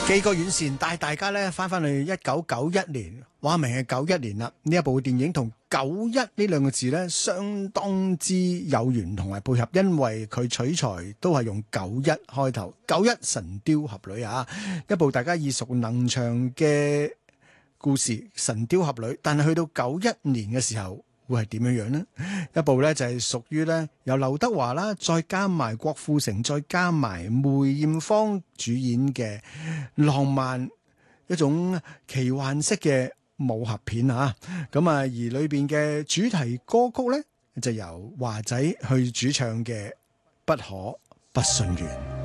寄個遠線帶大家咧翻去1991年，話明係91年啦。呢一部電影同91呢兩個字咧相當之有緣同埋配合，因為佢取材都係用91開頭。91神雕俠侶啊，一部大家耳熟能詳嘅故事神雕俠侶，但係去到91年嘅時候會係點樣樣呢？一部呢就係屬於呢由劉德華啦，再加埋郭富城，再加埋梅艷芳主演嘅浪漫一種奇幻式嘅武俠片啊！咁啊，而裏邊嘅主題歌曲呢，就由華仔去主唱嘅《不可不信緣》。